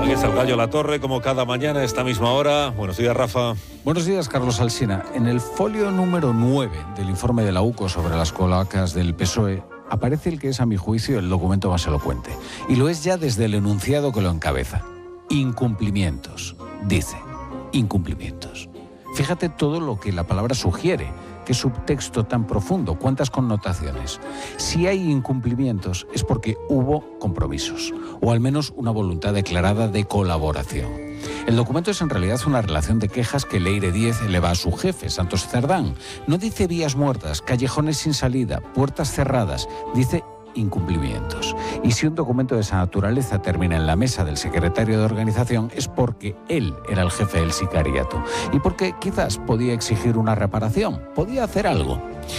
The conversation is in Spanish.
Aquí está el Gallo La Torre, como cada mañana a esta misma hora. Buenos días, Rafa. Buenos días, Carlos Alsina. En el folio número 9 del informe de la UCO sobre las cloacas del PSOE aparece el que es, a mi juicio, el documento más elocuente. Y lo es ya desde el enunciado que lo encabeza. Incumplimientos. Dice, incumplimientos. Fíjate todo lo que la palabra sugiere. Qué subtexto tan profundo, cuántas connotaciones. Si hay incumplimientos es porque hubo compromisos, o al menos una voluntad declarada de colaboración. El documento es en realidad una relación de quejas que Leire Díez eleva a su jefe, Santos Cerdán. No dice vías muertas, callejones sin salida, puertas cerradas, dice incumplimientos. Y si un documento de esa naturaleza termina en la mesa del secretario de organización es porque él era el jefe del sicariato y porque quizás podía exigir una reparación, podía hacer algo.